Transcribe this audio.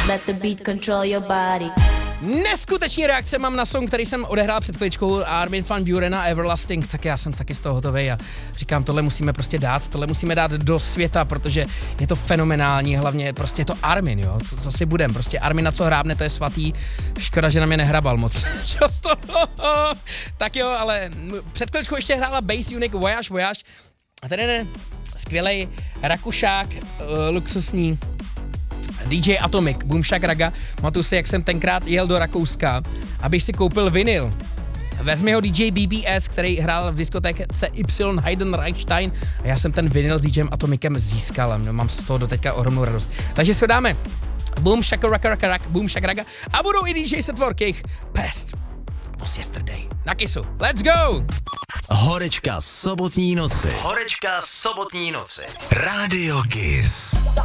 let the beat control your body. Neskutečný reakce mám na song, který jsem odehrál před chvíličkou, Armin van Burena Everlasting, tak já jsem taky z toho hotovej a říkám, tohle musíme prostě dát, tohle musíme dát do světa, protože je to fenomenální, hlavně prostě je to Armin, jo, co si budem, prostě Armin na co hrábne, to je svatý, škoda, že na mě nehrabal moc. Tak jo, ale před chvíličkou ještě hrála Bass Unique Voyage a ten je skvělej Rakušák, luxusní DJ Atomic, Boom Shakalaka. Pamatuju si, jak jsem tenkrát jel do Rakouska, abych si koupil vinyl. Vezmi ho DJ BBS, který hrál v diskotéce Y Hayden Reichstein a já jsem ten vinyl s DJem Atomicem získal a mám z toho doteďka ohromnou radost. Takže si ho dáme. Boom Shakalaka, Boom Shakalaka a budou i DJ Setwork, jejich Past was Yesterday. Na kisu. Let's go! Horečka sobotní noci. Rádio Kiss.